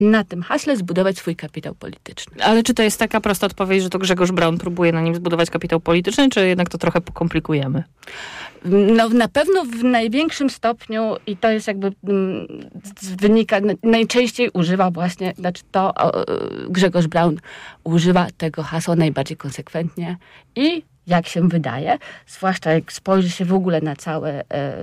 na tym haśle zbudować swój kapitał polityczny. Ale czy to jest taka prosta odpowiedź, że to Grzegorz Braun próbuje na nim zbudować kapitał polityczny, czy jednak to trochę pokomplikujemy? No na pewno w największym stopniu i to jest jakby wynika, najczęściej używa właśnie, Grzegorz Braun używa tego hasła najbardziej konsekwentnie i jak się wydaje, zwłaszcza jak spojrzy się w ogóle na cały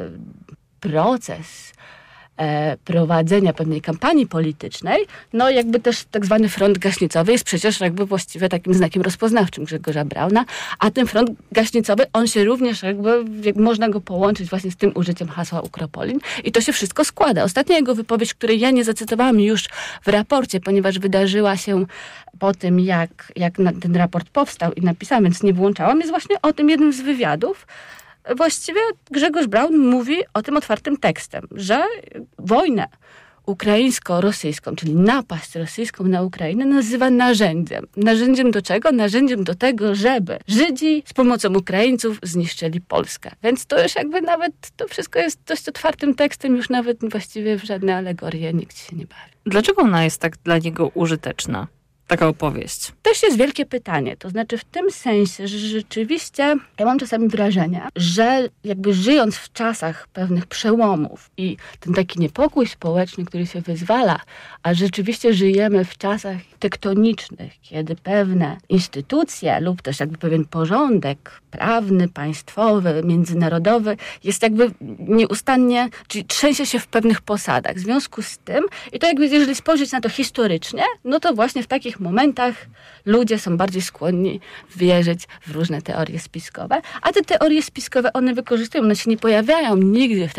proces prowadzenia pewnej kampanii politycznej, no jakby też tak zwany front gaśnicowy jest przecież jakby właściwie takim znakiem rozpoznawczym Grzegorza Brauna, a ten front gaśnicowy, on się również jakby można go połączyć właśnie z tym użyciem hasła Ukropolin i to się wszystko składa. Ostatnia jego wypowiedź, której ja nie zacytowałam już w raporcie, ponieważ wydarzyła się po tym, jak ten raport powstał i napisałam, więc nie włączałam, jest właśnie o tym jednym z wywiadów. Właściwie Grzegorz Braun mówi o tym otwartym tekstem, że wojnę ukraińsko-rosyjską, czyli napaść rosyjską na Ukrainę nazywa narzędziem. Narzędziem do czego? Narzędziem do tego, żeby Żydzi z pomocą Ukraińców zniszczyli Polskę. Więc to już jakby nawet, to wszystko jest dość otwartym tekstem, już nawet właściwie w żadne alegorie nikt się nie bawi. Dlaczego ona jest tak dla niego użyteczna? Taka opowieść. Też jest wielkie pytanie. To znaczy w tym sensie, że rzeczywiście ja mam czasami wrażenie, że jakby żyjąc w czasach pewnych przełomów i ten taki niepokój społeczny, który się wyzwala, a rzeczywiście żyjemy w czasach tektonicznych, kiedy pewne instytucje lub też jakby pewien porządek prawny, państwowy, międzynarodowy jest jakby nieustannie, czyli trzęsie się w pewnych posadach. W związku z tym, i to jakby jeżeli spojrzeć na to historycznie, no to właśnie w takich momentach ludzie są bardziej skłonni wierzyć w różne teorie spiskowe, a te teorie spiskowe one wykorzystują, one się nie pojawiają nigdy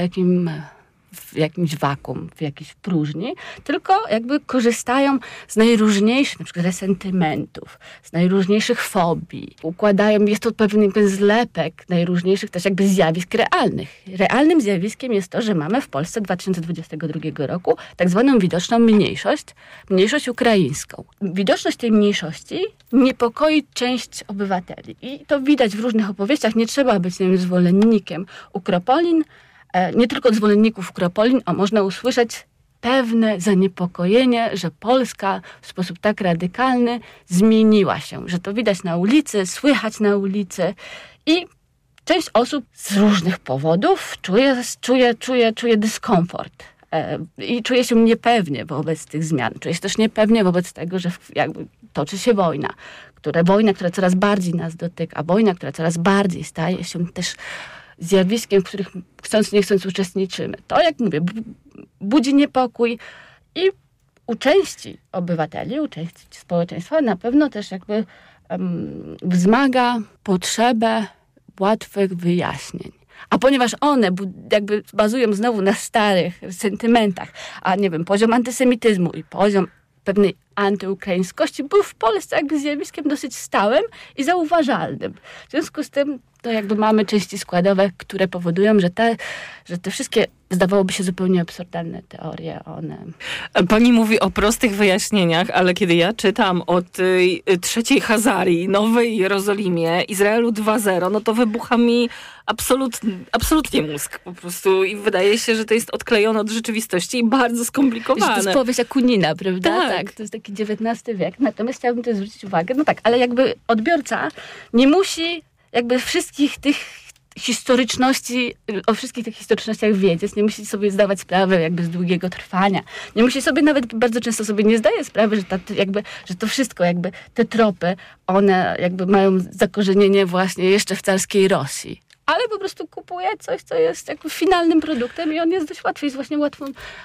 w jakimś wakum, w jakiejś próżni, tylko jakby korzystają z najróżniejszych, na przykład resentymentów, z najróżniejszych fobii. Układają, jest to pewien zlepek najróżniejszych też jakby zjawisk realnych. Realnym zjawiskiem jest to, że mamy w Polsce 2022 roku tak zwaną widoczną mniejszość ukraińską. Widoczność tej mniejszości niepokoi część obywateli. I to widać w różnych opowieściach. Nie trzeba być, nie wiem, zwolennikiem Ukropolin, nie tylko od zwolenników Ukropolin, a można usłyszeć pewne zaniepokojenie, że Polska w sposób tak radykalny zmieniła się, że to widać na ulicy, słychać na ulicy i część osób z różnych powodów czuje dyskomfort i czuje się niepewnie wobec tych zmian. Czuje się też niepewnie wobec tego, że jakby toczy się wojna, która coraz bardziej nas dotyka, wojna, która coraz bardziej staje się też zjawiskiem, w których chcąc nie chcąc uczestniczymy. To, jak mówię, budzi niepokój i u części obywateli, u części społeczeństwa na pewno też jakby wzmaga potrzebę łatwych wyjaśnień. A ponieważ one jakby bazują znowu na starych sentymentach, a nie wiem, poziom antysemityzmu i poziom pewnej antyukraińskości był w Polsce jakby zjawiskiem dosyć stałym i zauważalnym. W związku z tym to jakby mamy części składowe, które powodują, że te wszystkie zdawałoby się zupełnie absurdalne teorie, one... Pani mówi o prostych wyjaśnieniach, ale kiedy ja czytam o tej trzeciej Hazarii, Nowej Jerozolimie, Izraelu 2.0, no to wybucha mi absolutnie mózg po prostu i wydaje się, że to jest odklejone od rzeczywistości i bardzo skomplikowane. To jest powieść Akunina, prawda? Tak. To jest taki XIX wiek. Natomiast chciałabym też zwrócić uwagę, no tak, ale jakby odbiorca nie musi jakby wszystkich tych historyczności, o wszystkich tych historycznościach wiedzieć, nie musi sobie zdawać sprawy jakby z długiego trwania. Nie musi sobie, nawet bardzo często sobie nie zdaje sprawy, że to wszystko jakby, te tropy, one jakby mają zakorzenienie właśnie jeszcze w carskiej Rosji. Ale po prostu kupuje coś, co jest jakby finalnym produktem i on jest dość łatwy, jest właśnie łatwo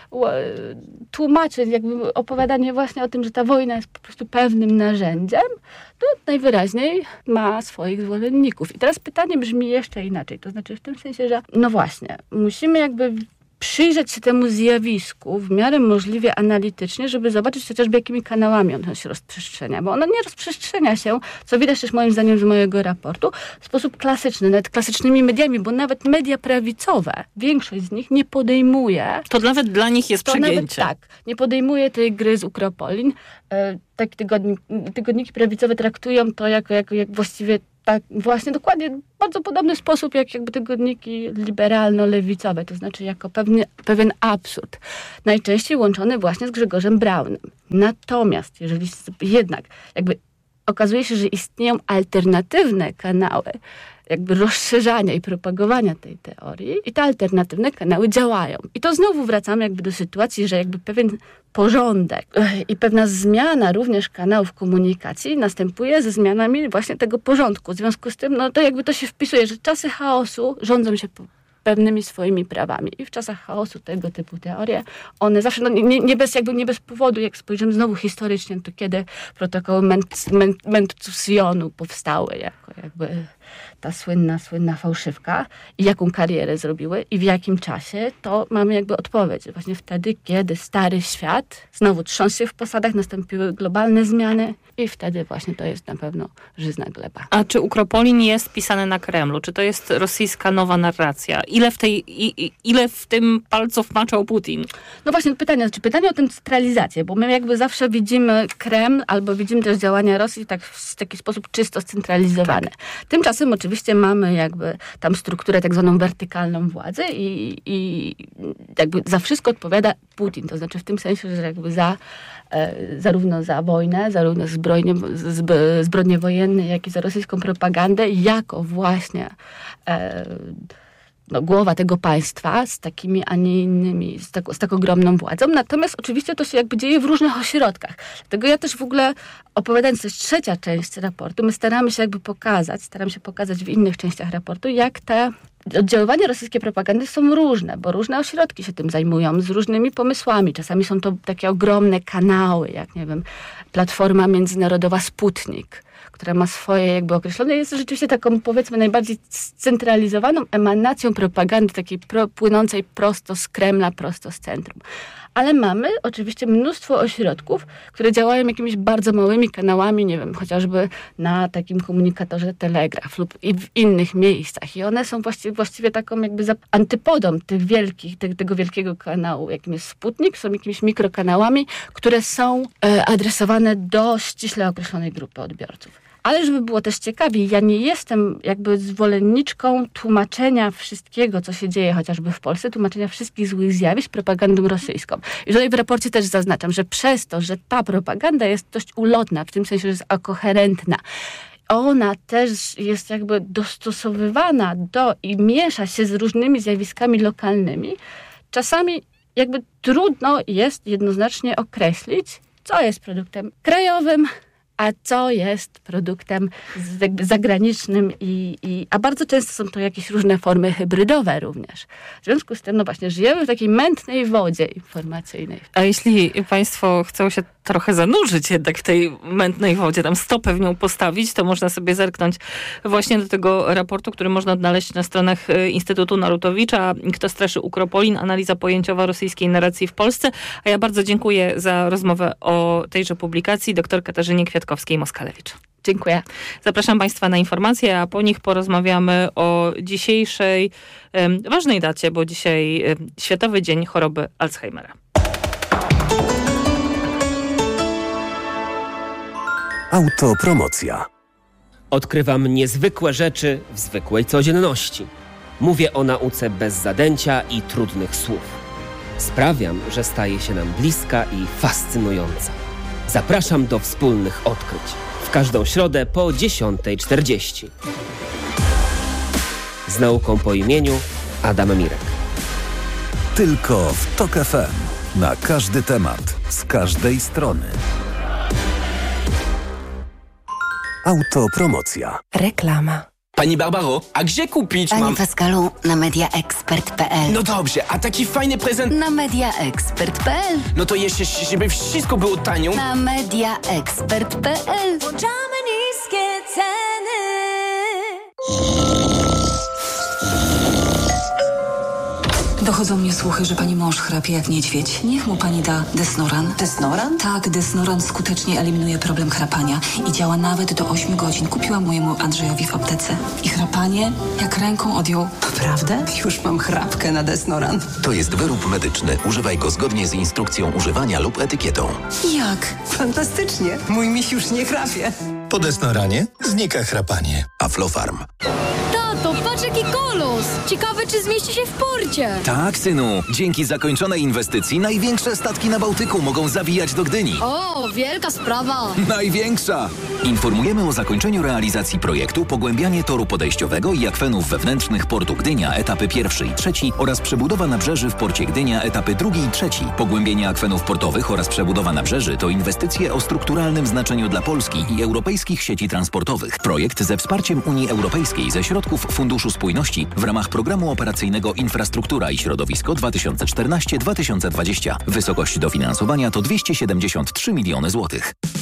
tłumaczyć, jakby opowiadanie właśnie o tym, że ta wojna jest po prostu pewnym narzędziem, to najwyraźniej ma swoich zwolenników. I teraz pytanie brzmi jeszcze inaczej, to znaczy w tym sensie, że no właśnie, musimy jakby przyjrzeć się temu zjawisku w miarę możliwie analitycznie, żeby zobaczyć chociażby jakimi kanałami ono się rozprzestrzenia. Bo ono nie rozprzestrzenia się, co widać też moim zdaniem z mojego raportu, w sposób klasyczny, nawet klasycznymi mediami, bo nawet media prawicowe, większość z nich nie podejmuje... To nawet dla nich jest przegięcie. Tak, nie podejmuje tej gry z Ukropolin. Takie tygodniki prawicowe traktują to jako właściwie tak właśnie dokładnie bardzo podobny sposób, jak jakby tygodniki liberalno-lewicowe, to znaczy jako pewien absurd. Najczęściej łączony właśnie z Grzegorzem Braunem. Natomiast jeżeli jednak jakby okazuje się, że istnieją alternatywne kanały jakby rozszerzania i propagowania tej teorii i te alternatywne kanały działają. I to znowu wracamy jakby do sytuacji, że jakby pewien porządek i pewna zmiana również kanałów komunikacji następuje ze zmianami właśnie tego porządku. W związku z tym, no to jakby to się wpisuje, że czasy chaosu rządzą się pewnymi swoimi prawami. I w czasach chaosu tego typu teorie, one zawsze, no nie bez powodu, jak spojrzymy znowu historycznie, to kiedy protokoły Mentuzjonu powstały jako jakby ta słynna fałszywka i jaką karierę zrobiły i w jakim czasie, to mamy jakby odpowiedź. Właśnie wtedy, kiedy stary świat znowu trząsł się w posadach, nastąpiły globalne zmiany i wtedy właśnie to jest na pewno żyzna gleba. A czy Ukropolin jest pisany na Kremlu? Czy to jest rosyjska nowa narracja? Ile w tym palców maczał Putin? No właśnie pytanie o tę centralizację, bo my jakby zawsze widzimy Kreml albo widzimy też działania Rosji tak w taki sposób czysto scentralizowany. Tak. Tymczasem oczywiście mamy jakby tam strukturę tak zwaną wertykalną władzy i jakby za wszystko odpowiada Putin. To znaczy w tym sensie, że jakby zarówno za wojnę, zarówno zbrodnie wojenne, jak i za rosyjską propagandę, jako właśnie głowa tego państwa z takimi, a nie innymi, z tak ogromną władzą. Natomiast oczywiście to się jakby dzieje w różnych ośrodkach. Dlatego ja też w ogóle opowiadając, to jest trzecia część raportu, my staramy się pokazać w innych częściach raportu, jak te oddziaływania rosyjskiej propagandy są różne, bo różne ośrodki się tym zajmują, z różnymi pomysłami. Czasami są to takie ogromne kanały, jak nie wiem, Platforma Międzynarodowa Sputnik, która ma swoje jakby określone, jest rzeczywiście taką powiedzmy najbardziej scentralizowaną emanacją propagandy takiej płynącej prosto z Kremla, prosto z centrum. Ale mamy oczywiście mnóstwo ośrodków, które działają jakimiś bardzo małymi kanałami, nie wiem, chociażby na takim komunikatorze Telegraf lub i w innych miejscach. I one są właściwie taką jakby antypodą tego wielkiego kanału, jakim jest Sputnik, są jakimiś mikrokanałami, które są adresowane do ściśle określonej grupy odbiorców. Ale żeby było też ciekawiej, ja nie jestem jakby zwolenniczką tłumaczenia wszystkiego, co się dzieje chociażby w Polsce, tłumaczenia wszystkich złych zjawisk propagandą rosyjską. I tutaj w raporcie też zaznaczam, że przez to, że ta propaganda jest dość ulotna, w tym sensie, że jest akoherentna, ona też jest jakby dostosowywana do i miesza się z różnymi zjawiskami lokalnymi, czasami jakby trudno jest jednoznacznie określić, co jest produktem krajowym, a co jest produktem zagranicznym a bardzo często są to jakieś różne formy hybrydowe również. W związku z tym, no właśnie, żyjemy w takiej mętnej wodzie informacyjnej. A jeśli państwo chcą się trochę zanurzyć jednak w tej mętnej wodzie, tam stopę w nią postawić, to można sobie zerknąć właśnie do tego raportu, który można odnaleźć na stronach Instytutu Narutowicza. Kto straszy Ukropolin? Analiza pojęciowa rosyjskiej narracji w Polsce. A ja bardzo dziękuję za rozmowę o tejże publikacji dr Katarzynie Kwiatkowskiej-Moskalewicz. Dziękuję. Zapraszam państwa na informacje, a po nich porozmawiamy o dzisiejszej ważnej dacie, bo dzisiaj Światowy Dzień Choroby Alzheimera. Autopromocja. Odkrywam niezwykłe rzeczy w zwykłej codzienności. Mówię o nauce bez zadęcia i trudnych słów. Sprawiam, że staje się nam bliska i fascynująca. Zapraszam do wspólnych odkryć. W każdą środę po 10:40. Z nauką po imieniu Adam Mirek. Tylko w TOK FM. Na każdy temat, z każdej strony. Autopromocja. Reklama. Pani Barbaro, a gdzie kupić Panie Pascalu, na mediaexpert.pl. No dobrze, a taki fajny prezent... Na mediaexpert.pl. No to jeszcze, żeby wszystko było tanio. Na mediaexpert.pl. Włączamy niskie ceny. Dochodzą mnie słuchy, że pani mąż chrapie jak niedźwiedź. Niech mu pani da Desnoran. Desnoran? Tak, Desnoran skutecznie eliminuje problem chrapania i działa nawet do 8 godzin. Kupiłam mojemu Andrzejowi w aptece. I chrapanie jak ręką odjął. Naprawdę? Już mam chrapkę na Desnoran. To jest wyrób medyczny. Używaj go zgodnie z instrukcją używania lub etykietą. Jak? Fantastycznie. Mój miś już nie chrapie. Po Desnoranie znika chrapanie. Aflofarm. Tato, patrz jaki kolos! Ciekawe, czy zmieści się w porcie. Tak, synu. Dzięki zakończonej inwestycji największe statki na Bałtyku mogą zawijać do Gdyni. O, wielka sprawa. Największa! Informujemy o zakończeniu realizacji projektu pogłębianie toru podejściowego i akwenów wewnętrznych portu Gdynia etapy 1 i 3 oraz przebudowa nabrzeży w porcie Gdynia etapy 2 i 3. Pogłębienie akwenów portowych oraz przebudowa nabrzeży to inwestycje o strukturalnym znaczeniu dla Polski i europejskich sieci transportowych. Projekt ze wsparciem Unii Europejskiej ze środków Funduszu Spójności w ramach Programu Operacyjnego Infrastruktura i Środowisko 2014-2020. Wysokość dofinansowania to 273 miliony złotych.